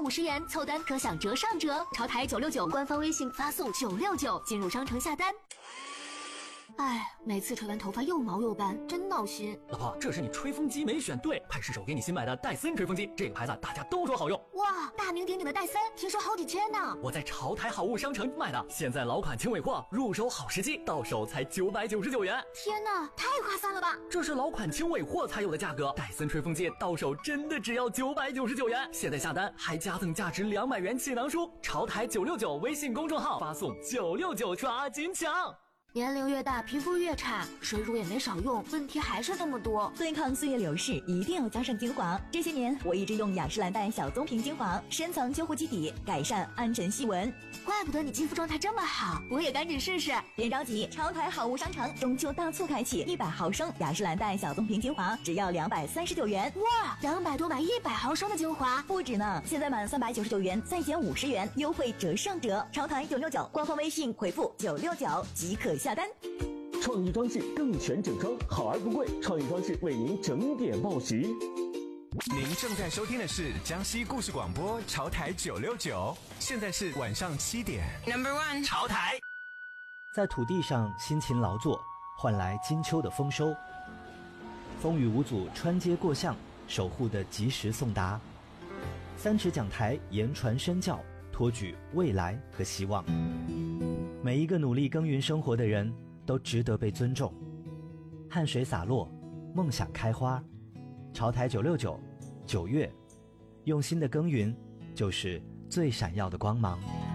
50元，凑单可享折上折。潮台969官方微信发送969进入商城下单。哎，每次吹完头发又毛又斑，真闹心。 老婆，这是你吹风机没选对，派失手给你新买的戴森吹风机，这个牌子大家都说好用。 哇，大名鼎鼎的戴森，听说好几千呢。 我在潮台好物商城买的，现在老款轻尾货，入手好时机，到手才999元。 天哪，太划算了吧！ 这是老款轻尾货才有的价格，戴森吹风机到手真的只要999元。现在下单还加赠价值200元气囊书，潮台969微信公众号发送969抓紧抢。 年龄越大，皮肤越差，水乳也没少用，问题还是这么多。 对抗岁月流逝，一定要加上精华。这些年，我一直用雅诗兰黛小棕瓶精华，深层修护基底，改善暗沉细纹。 怪不得你肌肤状态这么好，我也赶紧试试。 别着急，潮台好物商城中秋大促开启，100毫升雅诗兰黛小棕瓶精华只要239元。 哇，200多买100毫升的精华， 不止呢！现在满399元再减50元，优惠折上折。潮台969官方微信回复969即可下单。 创意装饰更全整装，好而不贵，创意装饰为您整点报时。 您正在收听的是江西故事广播潮台969，现在是晚上7点。 Number one， 潮台。 在土地上辛勤劳作，换来金秋的丰收。风雨无阻穿街过巷，守护的及时送达。三尺讲台言传身教，托举未来和希望。每一个努力耕耘生活的人都值得被尊重。汗水洒落，梦想开花。潮台969，9月，用心的耕耘就是最闪耀的光芒。